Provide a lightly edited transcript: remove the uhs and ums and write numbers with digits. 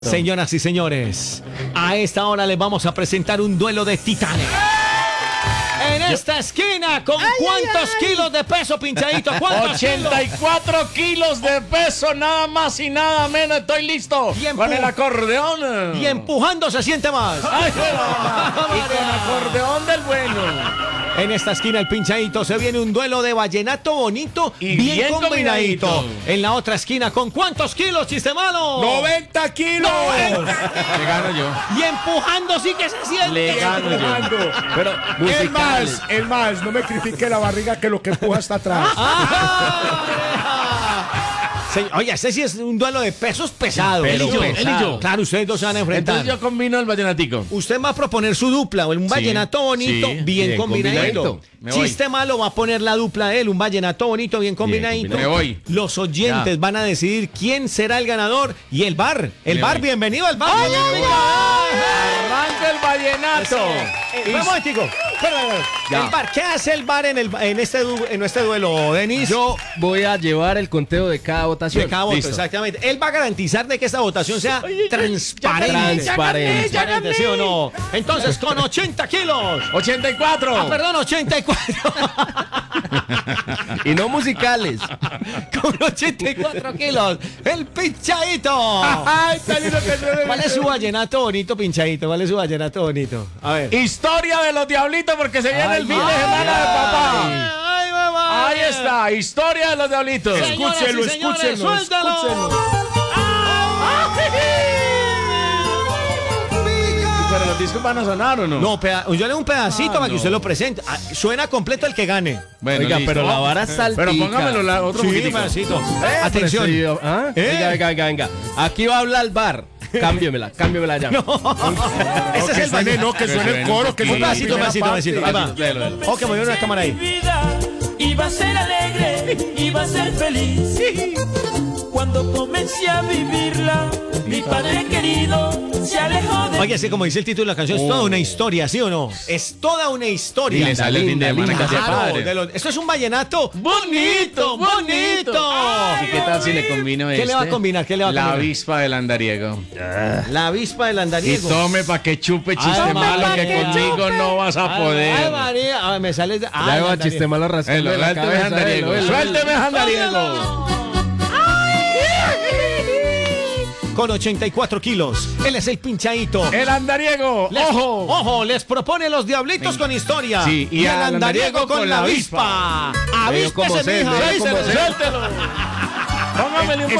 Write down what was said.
Señoras y señores, a esta hora les vamos a presentar un duelo de titanes. En esta esquina, ¿con cuántos kilos de peso, Pinchadito? 84 kilos de peso, nada más y nada menos. Estoy listo con el acordeón. Y empujando se siente más. Ay, y con acordeón del bueno. En esta esquina, el Pinchadito, se viene un duelo de vallenato bonito y bien combinadito. En la otra esquina, ¿con cuántos kilos, Chistemano? 90 kilos. 90. Le gano yo. Y empujando sí que se siente. Le gano yo. Pero es más, no me critique la barriga que lo que empuja está atrás. Oye, ese sí es un duelo de pesos pesados. Él y yo. Claro, ustedes dos se van a enfrentar. Entonces yo combino el vallenatico. Usted va a proponer su dupla, un vallenato bonito, bien combinadito. Chiste malo va a poner la dupla de él, un vallenato bonito, bien combinadito. Me voy. Los oyentes van a decidir quién será el ganador y el bar. Bienvenido al bar. Arranca el vallenato. Un momentico. El bar, ¿qué hace el bar en este duelo, Denis? Yo voy a llevar el conteo de cada votación. De cada voto, exactamente. Él va a garantizar de que esta votación sea transparente. Transparente. ¿Sí o no? Entonces, con 80 kilos. 84. Perdón, 84. Y no musicales. Con 84 kilos. El Pinchadito. Ay, está lindo que se ve. ¿Cuál es su vallenato bonito, Pinchadito? ¿Cuál es su vallenato bonito? A ver. Historia de los diablitos porque se viene el fin de semana de papá. ¡Ay, mamá! Ahí está, historia de los diablitos. Escúchelo. Pero los discos van a sonar ¿o no? No, yo le doy un pedacito para que usted lo presente. Suena completo el que gane. Bueno, Oiga, listo. pero la vara saltica. Pero póngamelo otro Sí, un poquitico. pedacito. Atención. ¿Ah? Venga. Aquí va a hablar el bar. Cámbiamela ya. Ese es el vallenato. Que suene el coro, que Un suene la pedacito. primera Ahí parte. va. Ok, me voy a una cámara ahí. Mi vida iba a ser alegre, iba a ser feliz. Cuando comencé a vivirla, mi padre querido se alejó de mí. Oye, así como dice el título de la canción, es toda una historia, ¿sí o no? Es toda una historia. Y le sale el fin de semana que sea padre. Esto es un vallenato Bonito. ¿Y qué tal si le combino ¿Qué le va a combinar? La avispa del andariego. La avispa del Y andariego. tome pa' que chupe, chiste Ay, malo, pa' que que conmigo chupe. no vas a poder. Ay, María. A ver, me sale. Ya va chiste malo rascando. Suélteme, andariego. Suélteme, andariego. Con 84 kilos. Él es el Pinchadito. El andariego. Ojo, les propone los diablitos con historia. Sí, y el al andariego con la avispa. Avíspese, mija, avíspese. Suéltelo. Póngamele un Ese